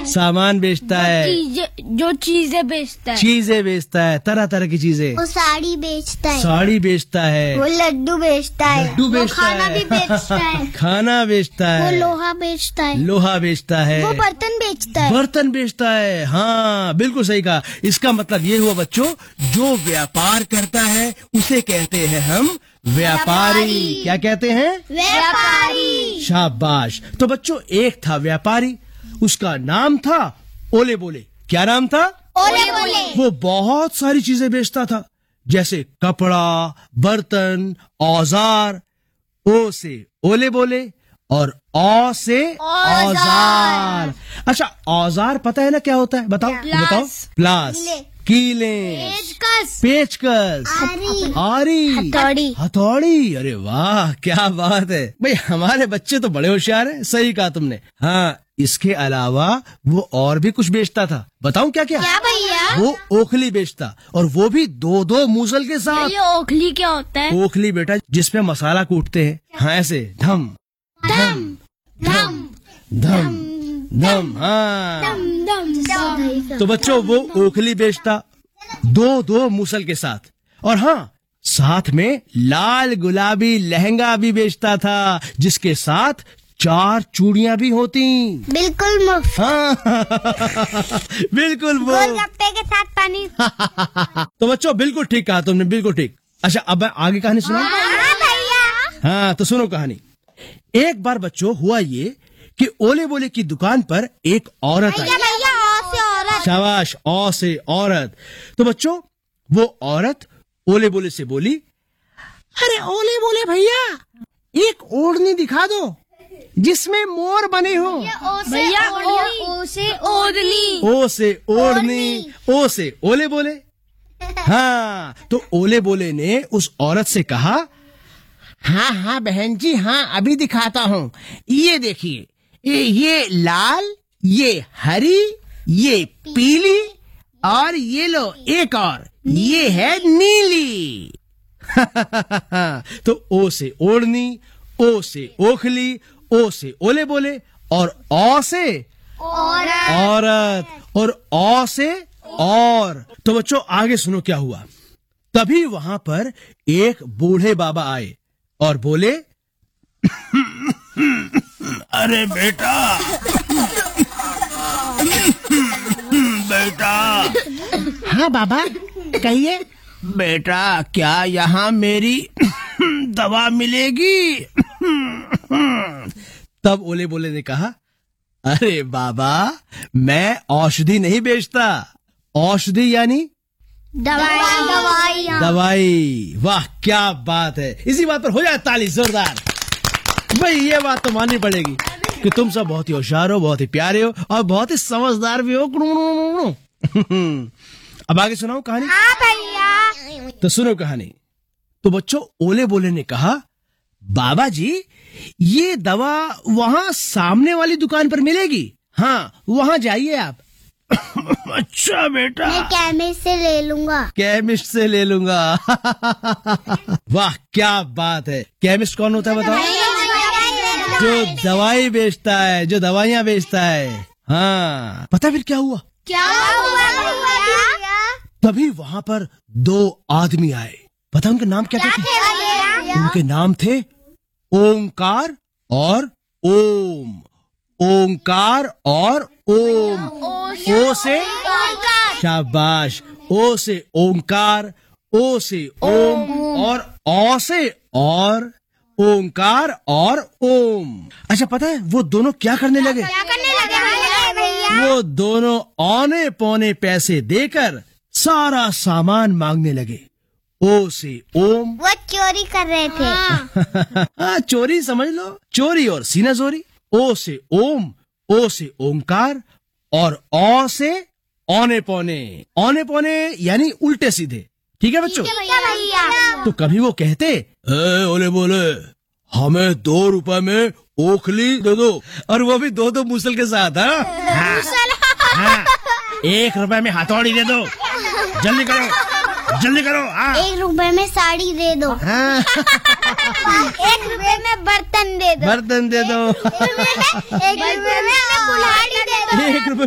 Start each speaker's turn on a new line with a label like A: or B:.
A: सामान बेचता है,
B: जो चीजें बेचता है,
A: चीजें बेचता है, तरह तरह की चीजें।
C: वो साड़ी बेचता है,
A: साड़ी बेचता है,
C: वो लड्डू बेचता है,
A: लड्डू बेचता
C: खाना
A: है,
C: भी बेचता है,
A: खाना बेचता
C: वो
A: है,
C: लोहा बेचता है,
A: लोहा बेचता है,
C: वो बर्तन बेचता है।
A: बर्तन बेचता है। हाँ, बिल्कुल सही कहा। इसका मतलब ये हुआ बच्चों, जो व्यापार करता है उसे कहते हैं हम व्यापारी। क्या कहते हैं?
C: व्यापारी।
A: शाबाश। तो बच्चों, एक था व्यापारी, उसका नाम था ओले बोले। क्या नाम था?
C: ओले बोले।
A: वो बहुत सारी चीजें बेचता था, जैसे कपड़ा, बर्तन, औजार। ओ से ओले बोले और औ से औजार। अच्छा, औजार पता है ना क्या होता है? बताओ बताओ। प्लास, कीले, पेचकस, आरी, हथौड़ी। अरे वाह, क्या बात है भाई, हमारे बच्चे तो बड़े होशियार हैं। सही कहा तुमने। हाँ, इसके अलावा वो और भी कुछ बेचता था। बताऊं क्या क्या?
C: क्या भैया?
A: वो ओखली बेचता, और वो भी दो दो मूसल के साथ।
B: ये ओखली क्या होता है?
A: ओखली बेटा, जिसमें मसाला कूटते हैं। हाँ, ऐसे धम
C: धम धम
A: धम धम। हाँ, तो बच्चों, वो ओखली बेचता दो दो मूसल के साथ। और हाँ, साथ में लाल गुलाबी लहंगा भी बेचता था, जिसके साथ 4 चूड़ियां भी होती।
C: बिल्कुल मुफ्त।
A: हाँ, बिल्कुल वो।
C: गोलगप्पे के साथ पानी।
A: तो बच्चों, बिल्कुल ठीक कहा तुमने, बिल्कुल ठीक। अच्छा, अब मैं आगे कहानी सुनाऊं?
C: हाँ भैया।
A: हाँ, तो सुनो कहानी। एक बार बच्चों हुआ ये कि ओले बोले की दुकान पर एक औरत आई।
C: भैया, औ से औरत।
A: शाबाश, औ से औरत। तो बच्चों, वो औरत ओले बोले से बोली, अरे ओले बोले भैया, एक ओढ़नी दिखा दो जिसमें मोर बने हो।
B: भैया, ओ से ओढ़नी।
A: ओ से ओढ़नी, ओ से ओले बोले। हाँ, तो ओले बोले ने उस औरत से कहा, हाँ हाँ बहन जी, हाँ अभी दिखाता हूँ। ये देखिए, ये लाल, ये हरी, ये पीली, और ये लो एक और, ये है नीली। तो ओ से ओढ़नी, ओ से ओखली, ओ से ओले बोले, और औ से औरत, और औ से और। तो बच्चों, आगे सुनो क्या हुआ। तभी वहां पर एक बूढ़े बाबा आए और बोले, अरे बेटा, बेटा। हाँ बाबा, कहिए। बेटा, क्या यहाँ मेरी दवा मिलेगी? तब ओले बोले ने कहा, अरे बाबा, मैं औषधि नहीं बेचता। औषधि यानी
C: दवाई।
A: दवाई। वाह, क्या बात है। इसी बात पर हो जाए ताली जोरदार। भाई, ये बात तो माननी पड़ेगी कि तुम सब बहुत ही होशियार हो, बहुत ही प्यारे हो, और बहुत ही समझदार भी हो। अब आगे सुनाओ कहानी।
C: हाँ भैया।
A: तो सुनो कहानी। तो बच्चों, ओले बोले ने कहा, बाबा जी, ये दवा वहाँ सामने वाली दुकान पर मिलेगी। हाँ, वहाँ जाइए आप। अच्छा बेटा,
C: मैं केमिस्ट से ले लूंगा।
A: केमिस्ट से ले लूंगा। वाह, क्या बात है। केमिस्ट कौन होता है बताओ? जो दवाई बेचता है, जो दवाइयाँ बेचता है। हाँ, पता फिर क्या हुआ?
C: क्या हुआ भैया?
A: तभी वहाँ पर 2 आदमी आए। पता उनके नाम क्या थे? उनके नाम थे ओंकार और ओम। ओंकार और ओम। ओ से शाबाश, ओ से ओंकार, ओ से ओम, और औ से और। ओंकार और ओम। अच्छा, पता है वो दोनों क्या करने लगे?
C: भैया?
A: वो दोनों औने पौने पैसे देकर सारा सामान मांगने लगे। ओ से ओम।
C: वो चोरी कर रहे थे।
A: हाँ, चोरी समझ लो, चोरी और सीना चोरी। ओ से ओम, ओ से ओंकार, और औ से औने पौने। औने पौने यानी उल्टे सीधे। ठीक है बच्चों?
C: भैया।
A: तो कभी वो कहते, ओले बोले, हमें 2 रुपए में ओखली दे दो, और वो भी 2-2 मूसल के साथ। हाँ, 1 रुपए में हथौड़ी दे दो, जल्दी करो, जल्दी करो।
C: 1 रुपए में साड़ी दे दो। 1 रुपए में बर्तन दे दो।
A: 1 रुपए
C: में कुल्हाड़ी दे दो।
A: 1 रुपए